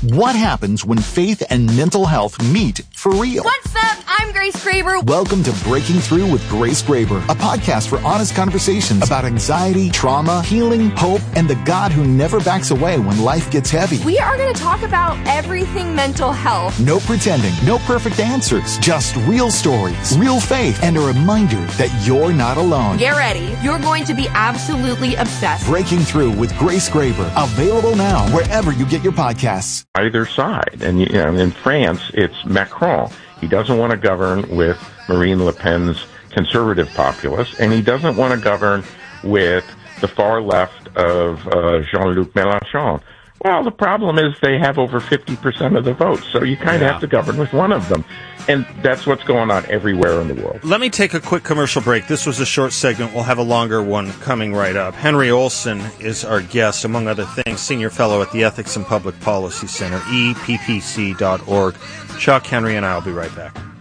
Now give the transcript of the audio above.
What happens when faith and mental health meet for real? What's up? I'm Grace Graber. Welcome to Breaking Through with Grace Graber, a podcast for honest conversations about anxiety, trauma, healing, hope, and the God who never backs away when life gets heavy. We are going to talk about everything mental health. No pretending, no perfect answers, just real stories, real faith, and a reminder that you're not alone. Get ready. You're going to be absolutely obsessed. Breaking Through with Grace Graber, available now wherever you get your podcasts. Either side. And in France, it's Macron. He doesn't want to govern with Marine Le Pen's conservative populists, and he doesn't want to govern with the far left of Jean-Luc Mélenchon. Well, the problem is they have over 50% of the vote, so you kind of have to govern with one of them. And that's what's going on everywhere in the world. Let me take a quick commercial break. This was a short segment. We'll have a longer one coming right up. Henry Olsen is our guest, among other things, Senior Fellow at the Ethics and Public Policy Center, eppc.org. Chuck, Henry, and I will be right back.